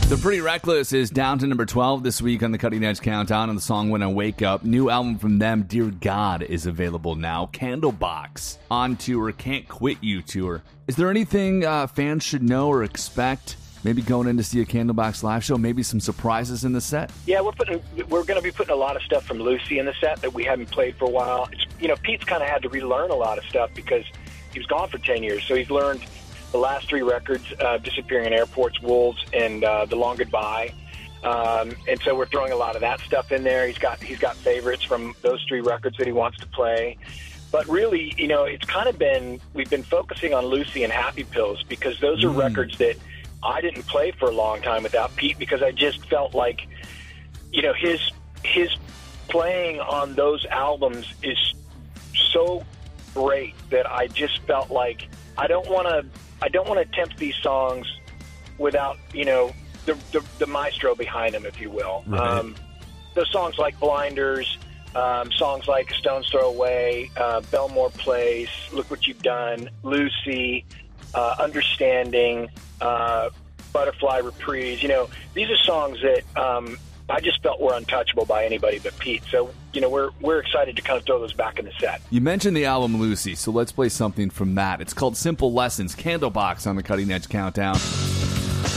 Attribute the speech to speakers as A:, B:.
A: The Pretty Reckless is down to number 12 this week on the Cutting Edge Countdown, and the song When I Wake Up. New album from them, Dear God, is available now. Candlebox on tour, Can't Quit You tour. Is there anything fans should know or expect? Maybe going in to see a Candlebox live show, maybe some surprises in the set?
B: Yeah, we're going to be putting a lot of stuff from Lucy in the set that we haven't played for a while. Pete's kind of had to relearn a lot of stuff because he was gone for 10 years, so he's learned the last three records, Disappearing in Airports, Wolves, and The Long Goodbye. And so we're throwing a lot of that stuff in there. He's got favorites from those three records that he wants to play. But really, it's kind of we've been focusing on Lucy and Happy Pills because those are records that I didn't play for a long time without Pete because I just felt like, his playing on those albums is so great that I just felt like I don't want to attempt these songs without, the maestro behind them, if you will.
A: Right.
B: Those songs like Blinders, songs like Stone's Throw Away, Belmore Place, Look What You've Done, Lucy, Understanding, Butterfly Reprise. These are songs that I just felt were untouchable by anybody but Pete. So, we're excited to kind of throw those back in the set.
A: You mentioned the album Lucy, so let's play something from that. It's called Simple Lessons, Candlebox on the Cutting Edge Countdown.